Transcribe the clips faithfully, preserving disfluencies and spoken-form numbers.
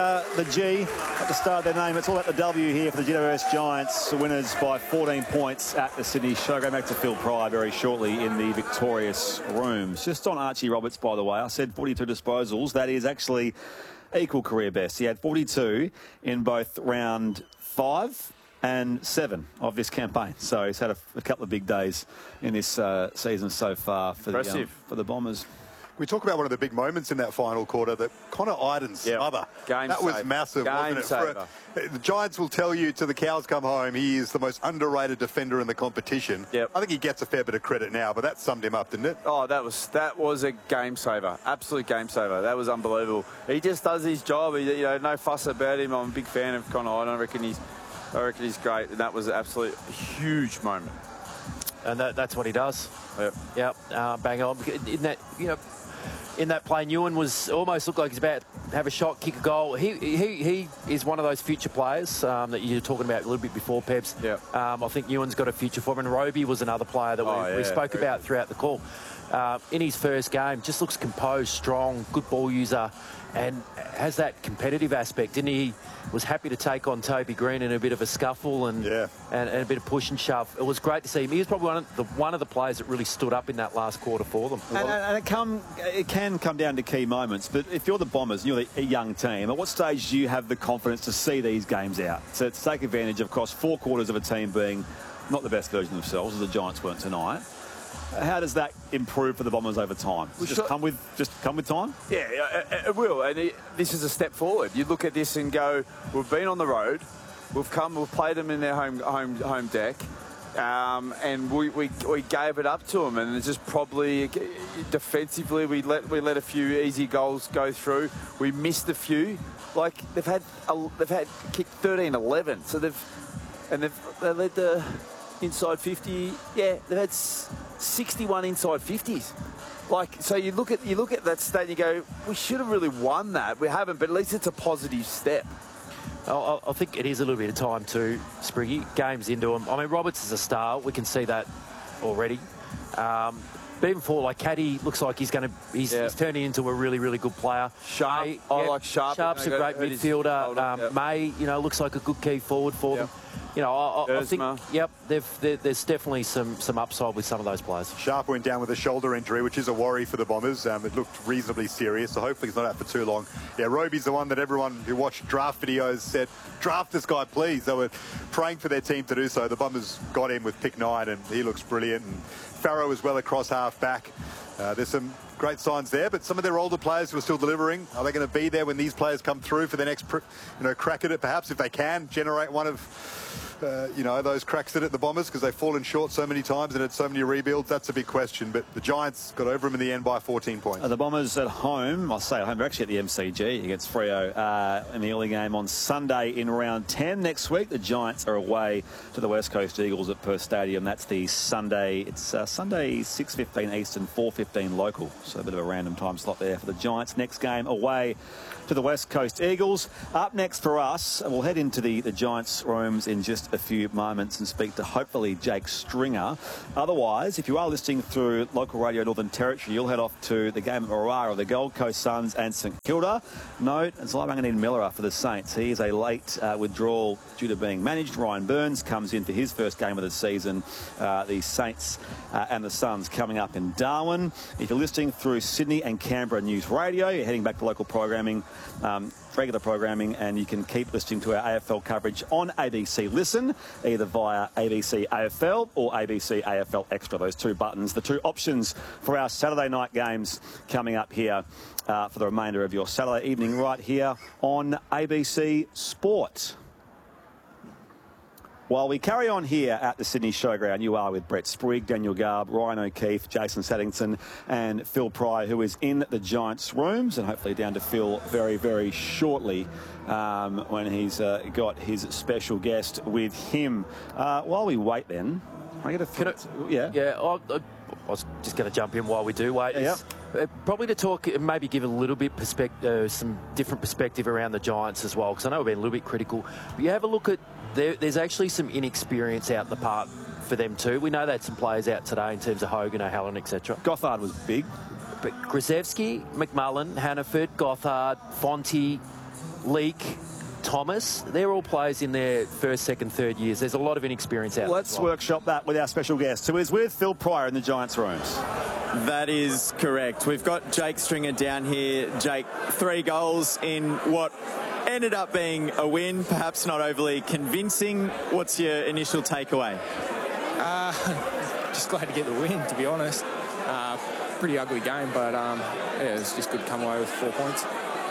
uh, the G at the start of their name. It's all about the W here for the G W S Giants, winners by fourteen points at the Sydney Show. Going back to Phil Pry very shortly in the victorious rooms. Just on Archie Roberts, by the way, I said forty-two disposals. That is actually equal career best. He had forty-two in both round five and seven of this campaign. So he's had a, a couple of big days in this uh, season so far for the, um, for the Bombers. We talk about one of the big moments in that final quarter, that Connor Iden's yep. smother. Game that saver. was massive, Game wasn't it? saver. A, the Giants will tell you till the cows come home, he is the most underrated defender in the competition. Yep. I think he gets a fair bit of credit now, but that summed him up, didn't it? Oh, that was that was a game saver, absolute game saver. That was unbelievable. He just does his job. He, you know, no fuss about him. I'm a big fan of Connor Iden. I reckon he's, I reckon he's great, and that was an absolute huge moment. And that, that's what he does. Yep. Yep. Uh, bang on. In that, you know. In that play, Ewan was almost looked like he's about to have a shot, kick a goal. He he he is one of those future players um, that you were talking about a little bit before, Pebs. Yeah. Um, I think Ewan's got a future for him. And Roby was another player that oh, we, yeah. we spoke about throughout the call. Uh, in his first game, just looks composed, strong, good ball user, and has that competitive aspect. And he was happy to take on Toby Green in a bit of a scuffle and, yeah. and, and a bit of push and shove. It was great to see him. He was probably one of the, one of the players that really stood up in that last quarter for them. And, and it, come, it can come down to key moments, but if you're the Bombers, you're a young team, at what stage do you have the confidence to see these games out? To, to take advantage of, of course, four quarters of a team being not the best version of themselves, as the Giants weren't tonight. How does that improve for the Bombers over time? Well, just come with just come with time? Yeah, it, it will. And it, this is a step forward. You look at this and go, we've been on the road, we've come, we've played them in their home home home deck, um, and we, we we gave it up to them. And it's just probably defensively, we let we let a few easy goals go through. We missed a few. Like they've had a, they've had kicked thirteen eleven, so they've and they've they led the inside fifty. Yeah, they've had sixty-one inside fifties. Like, so you look at you look at that stat and you go, we should have really won that. We haven't, but at least it's a positive step. I, I think it is a little bit of time too, Spriggy. Games into him. I mean, Roberts is a star. We can see that already. Um, but even for like Caddy, looks like he's going to he's, yeah. he's turning into a really really good player. Sharp, May, I yeah, like Sharp. Sharp's a great midfielder. Um, yep. May, you know, looks like a good key forward for yep. them. You know, I, I think, yep, there's definitely some, some upside with some of those players. Sharp went down with a shoulder injury, which is a worry for the Bombers. Um, it looked reasonably serious, so hopefully he's not out for too long. Yeah, Roby's the one that everyone who watched draft videos said, draft this guy, please. They were praying for their team to do so. The Bombers got him with pick nine, and he looks brilliant. And Farrow as well across half back. Uh, there's some great signs there, but some of their older players who are still delivering, are they going to be there when these players come through for the next you know, crack at it? Perhaps if they can generate one of Uh, you know, those cracks at it, the Bombers, because they've fallen short so many times and had so many rebuilds. That's a big question. But the Giants got over them in the end by fourteen points. Uh, the Bombers at home, I'll say at home, they're actually at the M C G against Freo uh, in the early game on Sunday in round ten. Next week, the Giants are away to the West Coast Eagles at Perth Stadium. That's the Sunday. It's uh, Sunday six fifteen Eastern, four fifteen local. So a bit of a random time slot there for the Giants. Next game away to the West Coast Eagles. Up next for us, we'll head into the, the Giants' rooms in just a few moments and speak to hopefully Jake Stringer. Otherwise, if you are listening through local radio Northern Territory, you'll head off to the game at Morar of the Gold Coast Suns and St Kilda. Note, it's like Ranganine Miller for the Saints. He is a late uh, withdrawal due to being managed. Ryan Burns comes in for his first game of the season. Uh, the Saints uh, and the Suns coming up in Darwin. If you're listening through Sydney and Canberra News Radio, you're heading back to local programming. Um, regular programming, and you can keep listening to our A F L coverage on A B C Listen, either via A B C A F L or A B C A F L Extra. Those two buttons, the two options for our Saturday night games coming up here uh, for the remainder of your Saturday evening right here on A B C Sport. While we carry on here at the Sydney Showground, you are with Brett Sprigg, Daniel Garb, Ryan O'Keefe, Jason Saddington and Phil Pry, who is in the Giants' rooms, and hopefully down to Phil very, very shortly um, when he's uh, got his special guest with him. Uh, while we wait then, I get a Can I, yeah, yeah. I, I was just going to jump in while we do wait. Yeah. Uh, probably to talk, maybe give a little bit perspective, uh, some different perspective around the Giants as well, because I know we've been a little bit critical. But you have a look at there, there's actually some inexperience out the park for them too. We know they had some players out today in terms of Hogan, O'Halloran, et cetera. Gothard was big, but Grzelewski, McMullen, Hannaford, Gothard, Fonte, Leake, Thomas, they're all players in their first, second, third years. There's a lot of inexperience out there. Let's workshop that with our special guest, who is with Phil Pryor in the Giants rooms. That is correct. We've got Jake Stringer down here. Jake, three goals in what ended up being a win, perhaps not overly convincing. What's your initial takeaway? Uh, just glad to get the win, to be honest. Uh, pretty ugly game, but um, yeah, it's just good to come away with four points.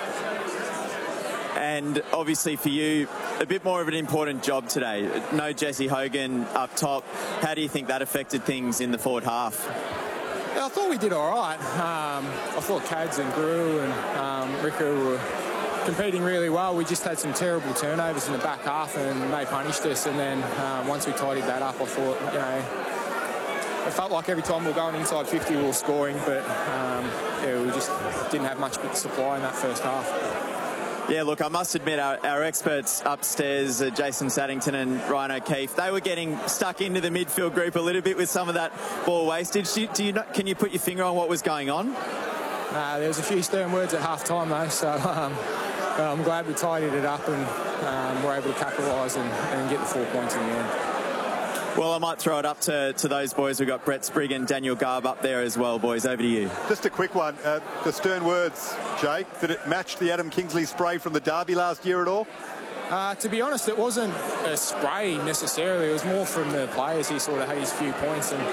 And obviously for you, a bit more of an important job today. No Jesse Hogan up top. How do you think that affected things in the forward half? Yeah, I thought we did all right. Um, I thought Cads and Gru and um, Rico were competing really well. We just had some terrible turnovers in the back half and they punished us. And then um, once we tidied that up, I thought, you know, it felt like every time we were going inside fifty, we were scoring. But um, yeah, we just didn't have much supply in that first half. Yeah, look, I must admit, our, our experts upstairs, uh, Jason Saddington and Ryan O'Keefe, they were getting stuck into the midfield group a little bit with some of that ball wastage. Do you, do you not, can you put your finger on what was going on? Uh, there was a few stern words at half time, though, so um, I'm glad we tidied it up and um, were able to capitalise and, and get the four points in the end. Well, I might throw it up to, to those boys. We've got Brett Sprigg and Daniel Garb up there as well, boys. Over to you. Just a quick one. Uh, the stern words, Jake, did it match the Adam Kingsley spray from the derby last year at all? Uh, to be honest, it wasn't a spray necessarily. It was more from the players. He sort of had his few points and,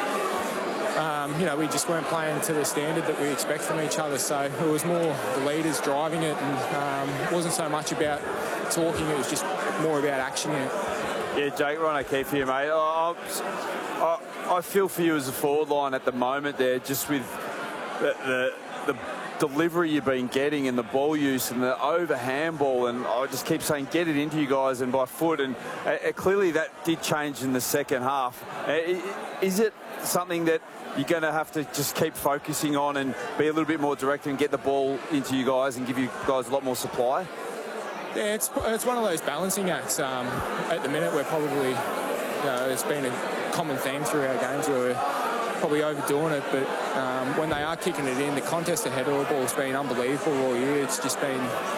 um, you know, we just weren't playing to the standard that we expect from each other. So it was more the leaders driving it and um, it wasn't so much about talking. It was just more about actioning it. Yeah, Jake, Ryan O'Keefe here, mate. I, I, I feel for you as a forward line at the moment there, just with the, the, the delivery you've been getting and the ball use and the over handball, and I just keep saying get it into you guys and by foot, and uh, clearly that did change in the second half. Uh, is it something that you're going to have to just keep focusing on and be a little bit more direct and get the ball into you guys and give you guys a lot more supply? Yeah, it's, it's one of those balancing acts. Um, at the minute, we're probably, you know, it's been a common theme through our games where we're probably overdoing it, but um, when they are kicking it in, the contest ahead of the ball has been unbelievable all year. It's just been,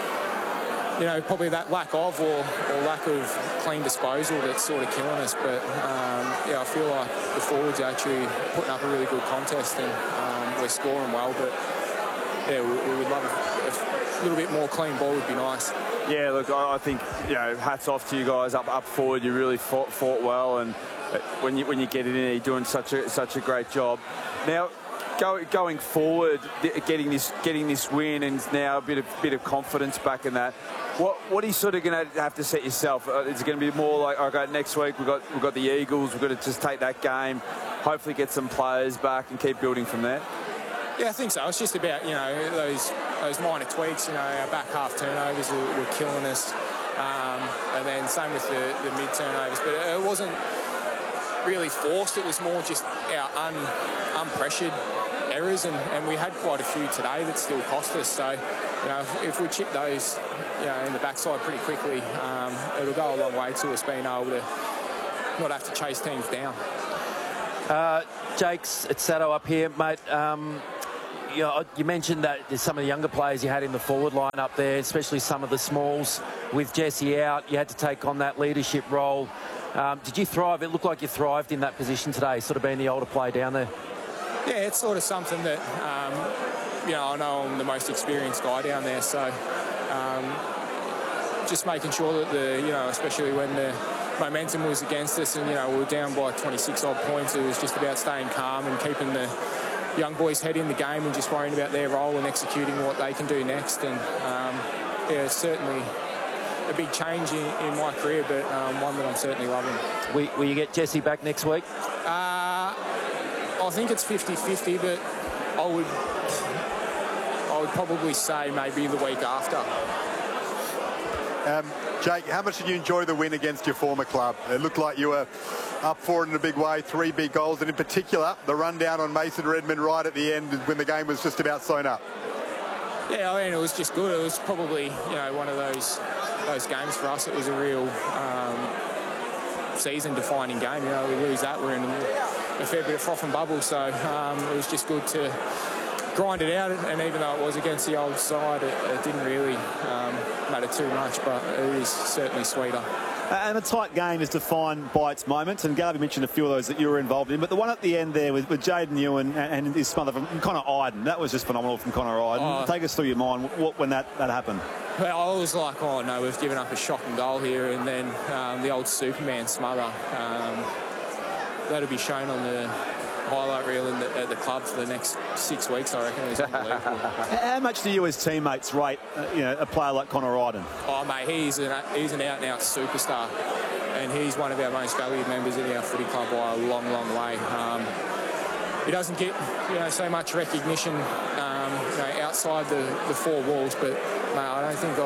you know, probably that lack of or, or lack of clean disposal that's sort of killing us. But, um, yeah, I feel like the forwards are actually putting up a really good contest and um, we're scoring well, but, yeah, we, we would love a, a little bit more clean ball would be nice. Yeah, look, I think, you know, hats off to you guys up up forward. You really fought, fought well, and when you when you get it in, you're doing such a such a great job. Now, go, going forward, getting this getting this win, and now a bit of bit of confidence back in that. What what are you sort of going to have to set yourself? Uh, is it going to be more like, okay, next week we've got we've got the Eagles. We've got to just take that game, hopefully get some players back, and keep building from there. Yeah, I think so. It's just about, you know, those those minor tweaks. You know, our back half turnovers were, were killing us, um, and then same with the, the mid turnovers. But it wasn't really forced. It was more just our un, unpressured errors, and, and we had quite a few today that still cost us. So, you know, if, if we chip those, you know, in the backside pretty quickly, um, it'll go a long way to us being able to not have to chase teams down. Uh, Jake's it's Sato up here, mate. Um, you, know, you mentioned that there's some of the younger players you had in the forward line up there, especially some of the smalls. With Jesse out, you had to take on that leadership role. Um, did you thrive? It looked like you thrived in that position today, sort of being the older player down there. Yeah, it's sort of something that, um, you know, I know I'm the most experienced guy down there, so um, just making sure that the, you know, especially when the momentum was against us and, you know, we were down by twenty-six odd points, it was just about staying calm and keeping the young boys' head in the game and just worrying about their role and executing what they can do next. And, um, yeah, it's certainly a big change in, in my career, but um, one that I'm certainly loving. Will, will you get Jesse back next week? Uh, I think it's fifty fifty, but I would, I would probably say maybe the week after. Um, Jake, how much did you enjoy the win against your former club? It looked like you were up for it in a big way, three big goals, and in particular, the rundown on Mason Redmond right at the end when the game was just about sewn up. Yeah, I mean, it was just good. It was probably, you know, one of those those games for us. It was a real um, season-defining game. You know, we lose that, we're in a fair bit of froth and bubble, so um, it was just good to grind it out, and even though it was against the old side, it, it didn't really um, matter too much, but it is certainly sweeter. And a tight game is defined by its moments, and Garvey mentioned a few of those that you were involved in, but the one at the end there with, with Jaden Ewan and, and his mother from Connor Iden, that was just phenomenal from Connor Iden. Oh. Take us through your mind what, when that, that happened. Well, I was like, oh no, we've given up a shocking goal here, and then um, the old Superman smother. Um, that'll be shown on the highlight reel in the, at the club for the next six weeks, I reckon. It's unbelievable. How much do you as teammates rate uh, you know, a player like Connor Iden? Oh, mate, he's an, he's an out-and-out superstar, and he's one of our most valued members in our footy club by a long, long way. Um, he doesn't get you know so much recognition um, you know, outside the, the four walls, but mate, I don't think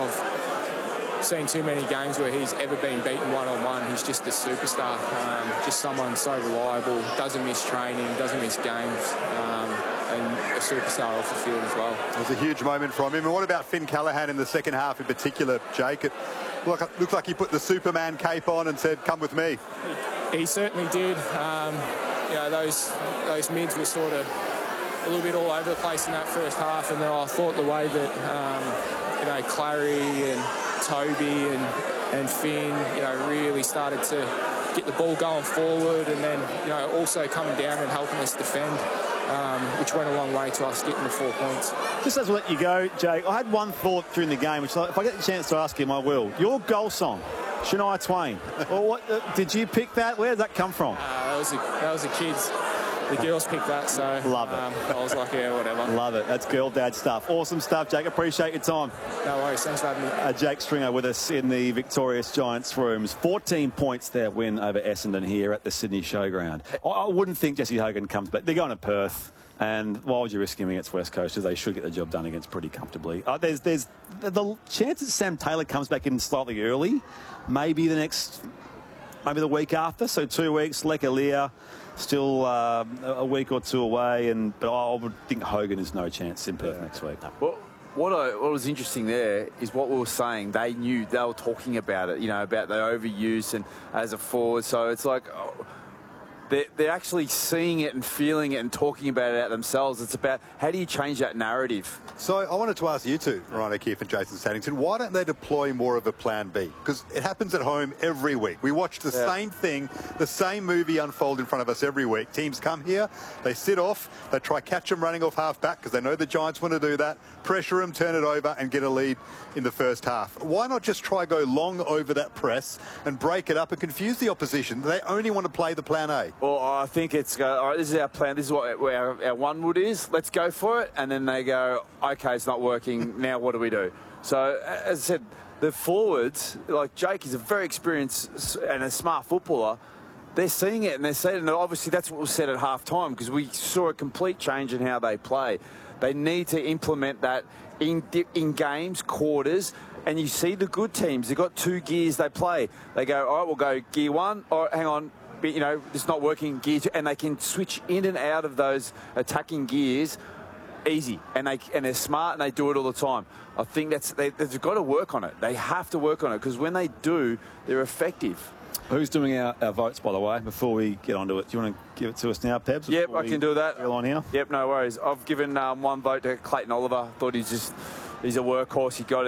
I've seen too many games where he's ever been beaten one-on-one. He's just a superstar, um, just someone so reliable, doesn't miss training, doesn't miss games, um, and a superstar off the field as well. It was a huge moment from him. And what about Finn Callaghan in the second half in particular, Jake? It looked, looked like he put the Superman cape on and said, come with me. He certainly did. Um, you know, those, those mids were sort of a little bit all over the place in that first half, and then I thought the way that, um, you know, Clary and Toby and, and Finn, you know, really started to get the ball going forward, and then, you know, also coming down and helping us defend, um, which went a long way to us getting the four points. Just as we let you go, Jake, I had one thought during the game, which if I get the chance to ask him, I will. Your goal song, Shania Twain. Well, what, uh, did you pick that? Where did that come from? Uh, that was a, that was the kids. The girls picked that, so love it. Um, I was like, yeah, whatever. Love it. That's girl dad stuff. Awesome stuff, Jake. Appreciate your time. No worries. Thanks for having me. Uh, Jake Stringer with us in the Victorious Giants rooms. fourteen points their win over Essendon here at the Sydney Showground. I, I wouldn't think Jesse Hogan comes back. They're going to Perth. And why would you risk him against West Coasters? They should get the job done against pretty comfortably. Uh, there's there's the, the chance that Sam Taylor comes back in slightly early, maybe the next, maybe the week after. So two weeks. Lekalia still uh, a week or two away, and but I would think Hogan is no chance in Perth yeah. next week. Well, what, I, what was interesting there is what we were saying. They knew, they were talking about it, you know, about the overuse and as a forward. So it's like. Oh, They're, they're actually seeing it and feeling it and talking about it out themselves. It's about how do you change that narrative? So I wanted to ask you two, Ryan O'Keefe and Jason Saddington, why don't they deploy more of a plan B? Because it happens at home every week. We watch the yeah. same thing, the same movie unfold in front of us every week. Teams come here, they sit off, they try catch them running off half back because they know the Giants want to do that, pressure them, turn it over and get a lead in the first half. Why not just try go long over that press and break it up and confuse the opposition? They only want to play the plan A. Well, I think it's, uh, all right, this is our plan, this is what our, our one wood is, let's go for it, and then they go, okay, it's not working, now what do we do? So, as I said, the forwards, like Jake is a very experienced and a smart footballer, they're seeing it and they're saying, and obviously that's what was said at half time, because we saw a complete change in how they play. They need to implement that in, in games, quarters, and you see the good teams, they've got two gears they play. They go, all right, we'll go gear one, or hang on, you know, it's not working gear two, and they can switch in and out of those attacking gears easy, and they and they're smart and they do it all the time. I think that's they, they've got to work on it. They have to work on it because when they do, they're effective. Who's doing our, our votes, by the way, before we get onto it? Do you want to give it to us now, Pebs? Yep, I can do that. On here? Yep, no worries. I've given um, one vote to Clayton Oliver. Thought he's just he's a workhorse. He got